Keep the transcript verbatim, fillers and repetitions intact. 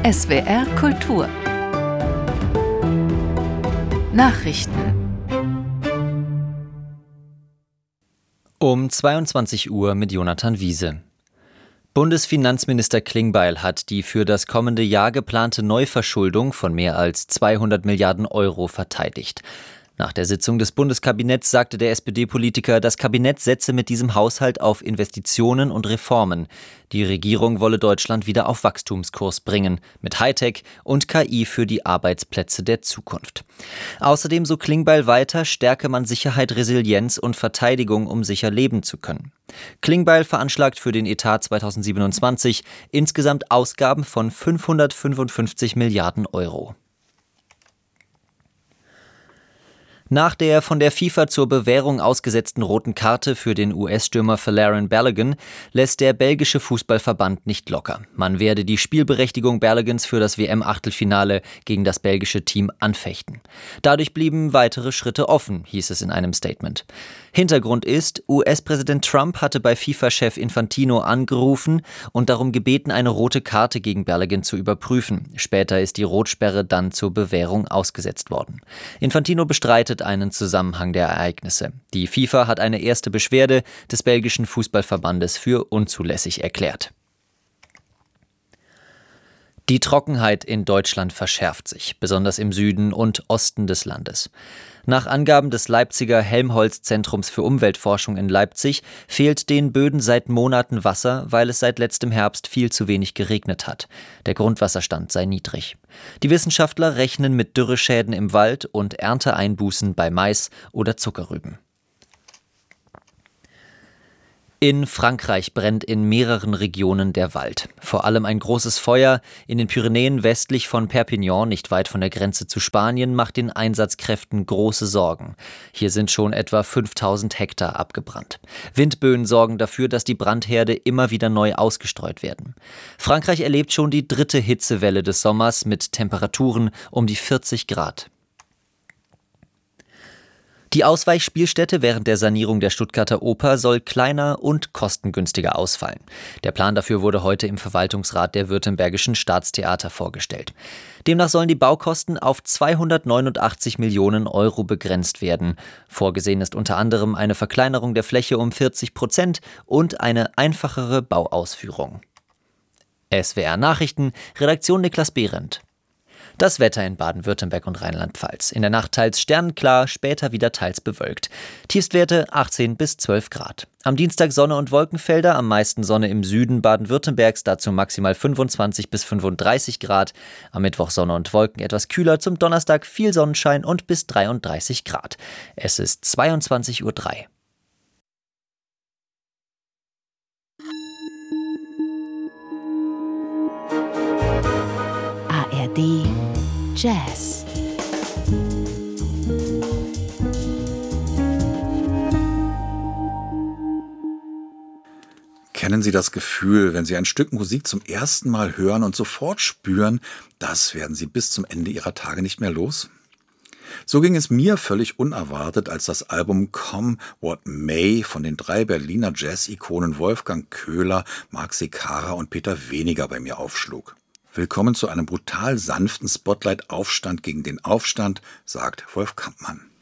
S W R Kultur Nachrichten um zweiundzwanzig Uhr mit Jonathan Wiese. Bundesfinanzminister Klingbeil hat die für das kommende Jahr geplante Neuverschuldung von mehr als zweihundert Milliarden Euro verteidigt. Nach der Sitzung des Bundeskabinetts sagte der S P D-Politiker, das Kabinett setze mit diesem Haushalt auf Investitionen und Reformen. Die Regierung wolle Deutschland wieder auf Wachstumskurs bringen, mit Hightech und K I für die Arbeitsplätze der Zukunft. Außerdem, so Klingbeil weiter, stärke man Sicherheit, Resilienz und Verteidigung, um sicher leben zu können. Klingbeil veranschlagt für den Etat zweitausendsiebenundzwanzig insgesamt Ausgaben von fünfhundertfünfundfünfzig Milliarden Euro. Nach der von der FIFA zur Bewährung ausgesetzten roten Karte für den U S-Stürmer Folarin Balogun lässt der belgische Fußballverband nicht locker. Man werde die Spielberechtigung Balogans für das W M-Achtelfinale gegen das belgische Team anfechten. Dadurch blieben weitere Schritte offen, hieß es in einem Statement. Hintergrund ist, U S-Präsident Trump hatte bei FIFA-Chef Infantino angerufen und darum gebeten, eine rote Karte gegen Balogun zu überprüfen. Später ist die Rotsperre dann zur Bewährung ausgesetzt worden. Infantino bestreitet einen Zusammenhang der Ereignisse. Die FIFA hat eine erste Beschwerde des belgischen Fußballverbandes für unzulässig erklärt. Die Trockenheit in Deutschland verschärft sich, besonders im Süden und Osten des Landes. Nach Angaben des Leipziger Helmholtz-Zentrums für Umweltforschung in Leipzig fehlt den Böden seit Monaten Wasser, weil es seit letztem Herbst viel zu wenig geregnet hat. Der Grundwasserstand sei niedrig. Die Wissenschaftler rechnen mit Dürreschäden im Wald und Ernteeinbußen bei Mais oder Zuckerrüben. In Frankreich brennt in mehreren Regionen der Wald. Vor allem ein großes Feuer in den Pyrenäen westlich von Perpignan, nicht weit von der Grenze zu Spanien, macht den Einsatzkräften große Sorgen. Hier sind schon etwa fünftausend Hektar abgebrannt. Windböen sorgen dafür, dass die Brandherde immer wieder neu ausgestreut werden. Frankreich erlebt schon die dritte Hitzewelle des Sommers mit Temperaturen um die vierzig Grad. Die Ausweichspielstätte während der Sanierung der Stuttgarter Oper soll kleiner und kostengünstiger ausfallen. Der Plan dafür wurde heute im Verwaltungsrat der Württembergischen Staatstheater vorgestellt. Demnach sollen die Baukosten auf zweihundertneunundachtzig Millionen Euro begrenzt werden. Vorgesehen ist unter anderem eine Verkleinerung der Fläche um vierzig Prozent und eine einfachere Bauausführung. S W R Nachrichten, Redaktion Niklas Behrendt. Das Wetter in Baden-Württemberg und Rheinland-Pfalz. In der Nacht teils sternenklar, später wieder teils bewölkt. Tiefstwerte achtzehn bis zwölf Grad. Am Dienstag Sonne und Wolkenfelder, am meisten Sonne im Süden Baden-Württembergs, dazu maximal fünfundzwanzig bis fünfunddreißig Grad. Am Mittwoch Sonne und Wolken etwas kühler, zum Donnerstag viel Sonnenschein und bis dreiunddreißig Grad. Es ist zweiundzwanzig Uhr drei. A R D Jazz. Kennen Sie das Gefühl, wenn Sie ein Stück Musik zum ersten Mal hören und sofort spüren, das werden Sie bis zum Ende Ihrer Tage nicht mehr los? So ging es mir völlig unerwartet, als das Album Come What May von den drei Berliner Jazz-Ikonen Wolfgang Köhler, Marc Secara und Peter Weniger bei mir aufschlug. Willkommen zu einem brutal sanften Spotlight-Aufstand gegen den Aufstand, sagt Wolf Kampmann.